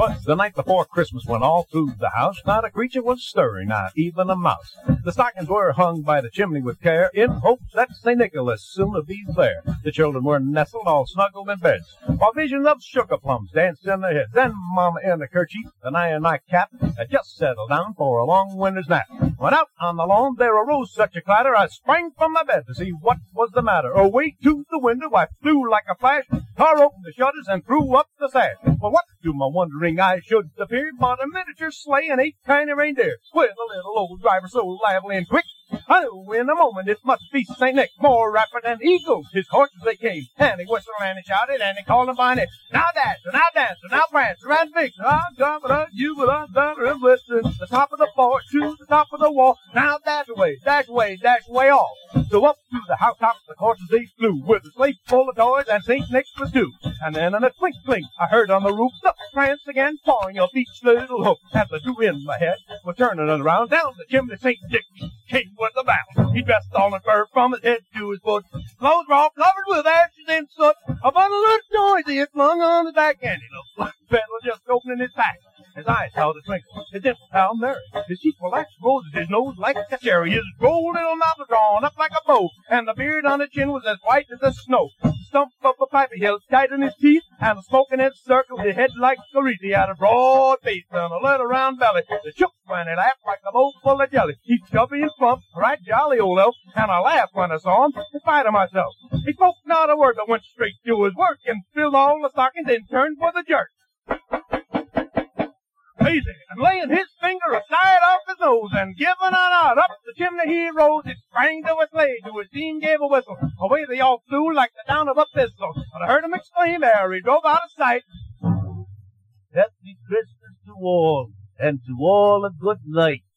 'Twas the night before Christmas when all through the house not a creature was stirring, not even a mouse. The stockings were hung by the chimney with care, in hopes that St. Nicholas soon would be there. The children were nestled all snuggled in beds, while visions of sugar plums danced in their heads. Then Mama in a kerchief, an iron nightcap, had just settled down for a long winter's nap. When out on the lawn there arose such a clatter, I sprang from my bed to see what was the matter. Away to the window I flew like a flash, tore open the shutters and threw up the sash. Well, what to my wondering eyes should appear but a miniature sleigh and 8 tiny reindeer, with a little old driver so lively and quick. I knew in a moment it must be St. Nick, more rapid than eagles. His horses they came, and he whistled and he shouted and he called them by name. Now dance, and now dance, and now prance, around big. I'm jumping up, you will I'm and listen. The top of the porch to the top of the wall. Now dash away, dash away, dash away all. So up to the housetops the horses they flew, with a sleigh full of toys and St. Nicholas too. And then in a twinkling I heard on the roof the prance again, pawing up each little hoof. As I drew in my head, was turning it around, down the chimney St. Nick came with a bound. He dressed all in fur from his head to his foot. Clothes were all covered with ashes and soot. A bundle of toys he had flung on the back, and he looked like a peddler just opening his pack. His eyes held a twinkle, his dimples how merry. His cheeks were like roses, his nose like a cherry. His droll little mouth was drawn up like a bow, and the beard on his chin was as white as the snow. The stump of a pipe he held tight in his teeth, and a smoking head circled his head like a wreath. He had a broad face and a little round belly that shook when he laughed like a bowl full of jelly. He's chubby and plump, right jolly old elf, and I laughed when I saw him in spite of myself. He spoke not a word, but went straight to his work and filled all the stockings and turned with a jerk. Easy, and laying his finger aside off his nose, and giving a nod up the chimney he rose. It sprang to a sleigh, to his team gave a whistle. Away they all flew like the down of a pistol. But I heard him exclaim ere he drove out of sight, "Happy Christmas to all, and to all a good night."